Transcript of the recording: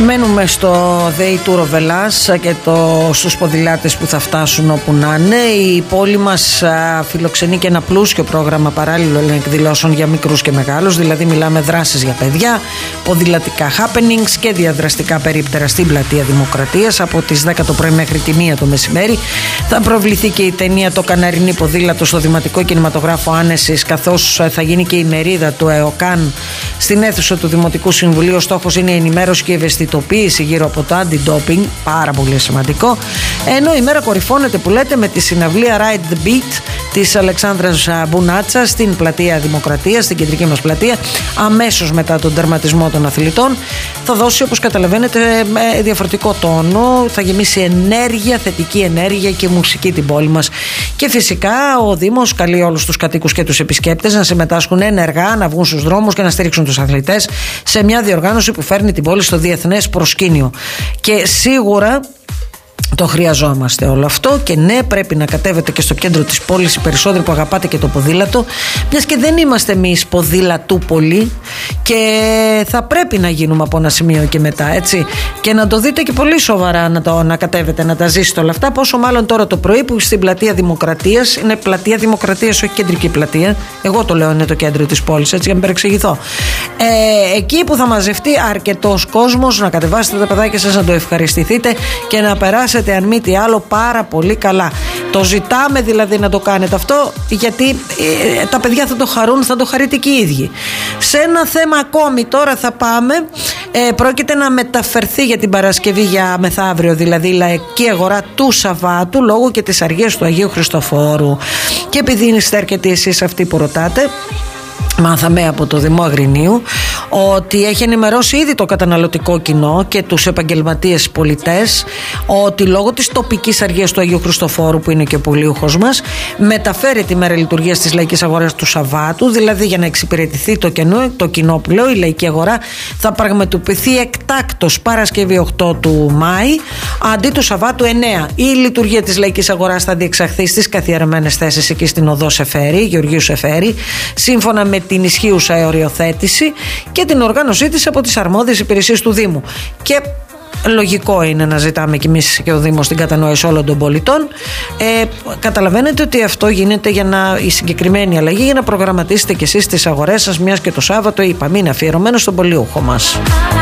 Μένουμε στο ΔΕΗ του Ροβελάς και στους ποδηλάτες που θα φτάσουν όπου να είναι. Η πόλη μας φιλοξενεί και ένα πλούσιο πρόγραμμα παράλληλων εκδηλώσεων για μικρούς και μεγάλους. Δηλαδή μιλάμε δράσεις για παιδιά, ποδηλατικά happenings και διαδραστικά περίπτερα στην Πλατεία Δημοκρατίας. Από τις 10 το πρωί μέχρι τη 1 το μεσημέρι θα προβληθεί και η ταινία «Το Καναρινή Ποδήλατο» στο Δημοτικό Κινηματογράφο Άνεσης, καθώς θα γίνει και η μερίδα του ΕΟΚΑΝ στην αίθουσα του Δημοτικού Συμβουλίου. Ο στόχος είναι η ενημέρωση και η ευαισθητοποίηση γύρω από το αντι-doping, πάρα πολύ σημαντικό. Ενώ η μέρα κορυφώνεται, που λέτε, με τη συναυλία Ride the Beat της Αλεξάνδρας Μπουνάτσα στην Πλατεία Δημοκρατίας, στην κεντρική μας πλατεία, αμέσως μετά τον τερματισμό των αθλητών. Θα δώσει, όπως καταλαβαίνετε, διαφορετικό τόνο, θα γεμίσει ενέργεια, θετική ενέργεια και μουσική την πόλη μας. Και φυσικά ο Δήμος καλεί όλους τους κατοίκους και τους επισκέπτες να συμμετάσχουν ενεργά, να βγουν στους δρόμους και να στηρίξουν τους αθλητές σε μια διοργάνωση που φέρνει την πόλη στο διεθνές προσκήνιο. Και σίγουρα το χρειαζόμαστε όλο αυτό. Και ναι, πρέπει να κατέβετε και στο κέντρο της πόλης οι περισσότεροι που αγαπάτε και το ποδήλατο, μιας και δεν είμαστε εμείς ποδήλατου πολλοί και θα πρέπει να γίνουμε από ένα σημείο και μετά, έτσι. Και να το δείτε και πολύ σοβαρά, να κατέβετε, να τα ζήσετε όλα αυτά. Πόσο μάλλον τώρα το πρωί που στην Πλατεία Δημοκρατίας, είναι Πλατεία Δημοκρατίας, όχι κεντρική πλατεία. Εγώ το λέω, είναι το κέντρο της πόλης, έτσι, για να μην παρεξηγηθώ. Εκεί που θα μαζευτεί αρκετός κόσμος, να κατεβάσετε τα παιδάκια σας, να το ευχαριστηθείτε και να περάσετε, αν μη τι άλλο, πάρα πολύ καλά. Το ζητάμε δηλαδή να το κάνετε αυτό, γιατί τα παιδιά θα το χαρούν, θα το χαρείτε και οι ίδιοι. Σε ένα θέμα ακόμη τώρα θα πάμε. Πρόκειται να μεταφερθεί για την Παρασκευή, για μεθαύριο δηλαδή, η λαϊκή αγορά του Σαββάτου, λόγω και της αργίας του Αγίου Χριστοφόρου. Και επειδή είστε αρκετοί εσείς αυτοί που ρωτάτε, μάθαμε από το Δημό Αγρινίου ότι έχει ενημερώσει ήδη το καταναλωτικό κοινό και τους επαγγελματίες πολιτές ότι λόγω της τοπικής αργίας του Αγίου Χριστοφόρου, που είναι και ο πολίουχος μας, μεταφέρει τη μέρα λειτουργίας της λαϊκής αγοράς του Σαββάτου. Δηλαδή, για να εξυπηρετηθεί το κοινό που λέω, η λαϊκή αγορά θα πραγματοποιηθεί εκτάκτως Παρασκευή 8 του Μάη αντί του Σαββάτου 9. Η λειτουργία της λαϊκής αγοράς θα διεξαχθεί στις καθιερωμένες θέσεις εκεί στην οδό Σεφέρη, Γεωργίου Σεφέρη, σύμφωνα με την ισχύουσα οριοθέτηση και την οργάνωσή της από τις αρμόδιες υπηρεσίες του Δήμου. Και λογικό είναι να ζητάμε κι εμείς και ο Δήμος την κατανόηση όλων των πολιτών. Καταλαβαίνετε ότι αυτό γίνεται η συγκεκριμένη αλλαγή για να προγραμματίσετε κι εσείς τις αγορές σας, μιας και το Σάββατο, είπαμε, είναι αφιερωμένο στον πολιούχο μας.